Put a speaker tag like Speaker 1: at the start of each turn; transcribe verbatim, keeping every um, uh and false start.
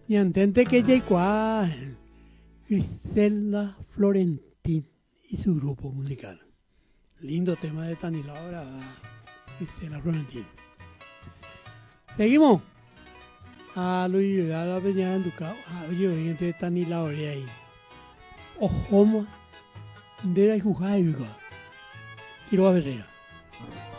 Speaker 1: Y entente que llegó a Griselda Florentín y su grupo musical. Lindo tema de Tani Laura, Griselda Florentín. Seguimos. A lo yo a la peña en tu casa, a yo entre Tani Laura ahí. Ojo, de la jugada, quiero ver.